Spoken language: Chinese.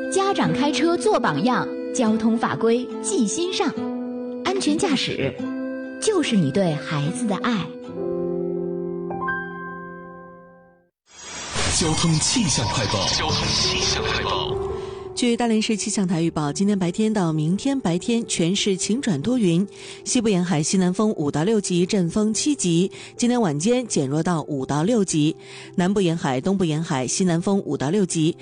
家长开车做榜样，交通法规记心上，安全驾驶就是你对孩子的爱。 交通气象快报。 据大连市气象台预报，今天白天到明天白天全市晴转多云，西部沿海西南风5到6级，阵风7级，今天晚间减弱到5到6级；南部沿海、东部沿海西南风5到6级，